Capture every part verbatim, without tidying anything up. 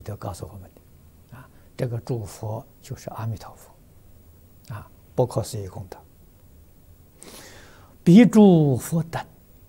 都告诉我们的啊，这个诸佛就是阿弥陀佛啊，不可思议功德，彼诸佛等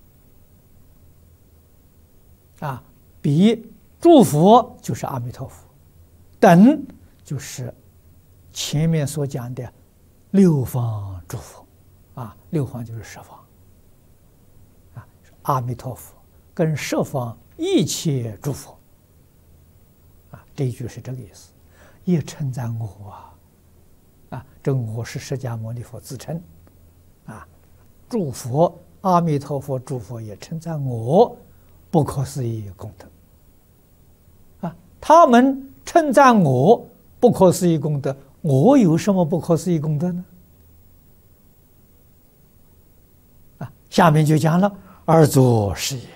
啊，彼诸佛就是阿弥陀佛，等就是前面所讲的六方诸佛啊，六方就是十方啊，阿弥陀佛跟十方一切诸佛啊，这一句是这个意思，也称赞我啊，啊，这我是释迦牟尼佛自称啊，诸佛阿弥陀佛诸佛也称赞我不可思议功德啊，他们称赞我不可思议功德，我有什么不可思议功德呢？啊，下面就讲了而作是也。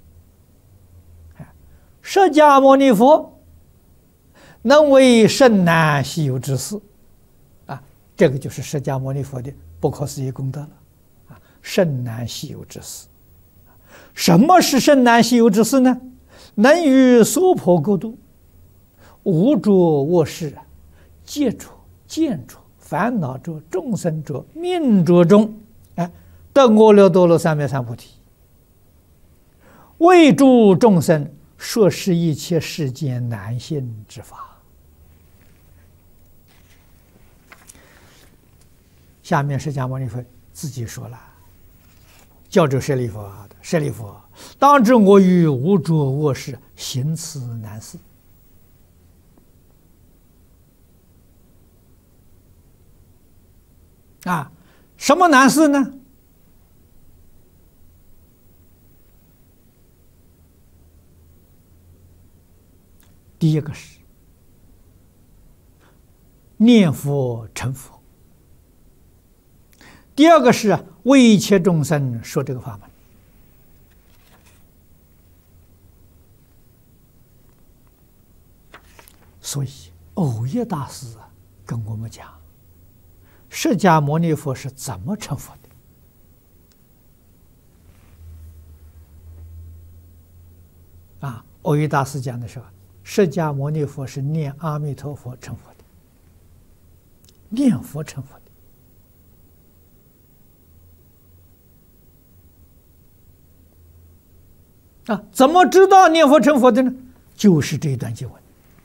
释迦牟尼佛能为甚难稀有之事啊，这个就是释迦牟尼佛的不可思议功德了啊，甚难稀有之事。什么是甚难稀有之事呢？能于娑婆国度无着卧室接触见触烦恼着众生着命着中，哎，得阿耨多罗三藐三菩提，为诸众生说是一切世间难信之法。下面释迦牟尼佛自己说了，教主舍利弗，舍利弗，当知我于无着卧室行此难事。啊，什么难事呢？第一个是念佛成佛，第二个是为一切众生说这个法门。所以藕益大师啊跟我们讲，释迦牟尼佛是怎么成佛的？啊，藕益大师讲的是，释迦牟尼佛是念阿弥陀佛成佛的，念佛成佛的。啊，怎么知道念佛成佛的呢？就是这一段经文。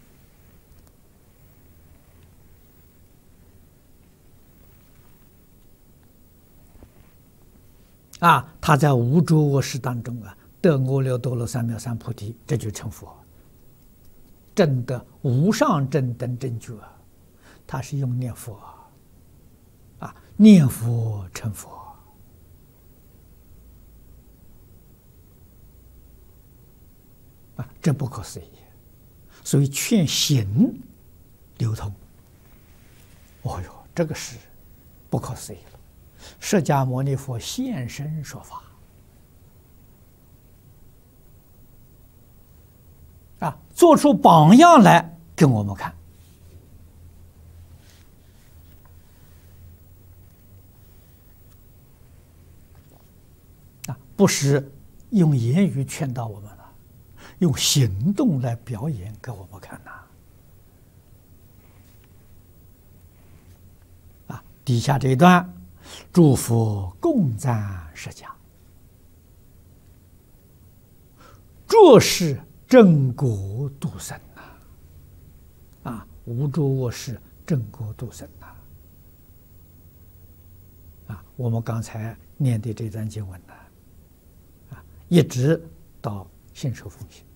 啊，他在无着卧室当中啊，得阿耨多罗三藐三菩提，这就成佛，证得无上正等正觉。他是用念佛啊，念佛成佛啊，这不可思议。所以劝行流通。哦哟，这个是不可思议了。释迦牟尼佛现身说法啊，做出榜样来给我们看啊，不是用言语劝导我们了，用行动来表演给我们看呐。啊，底下这一段。诸佛共赞释迦，这是正果度生呐！啊，无着卧室正果度生呐！啊，我们刚才念的这段经文呢，啊，一直到信受奉行。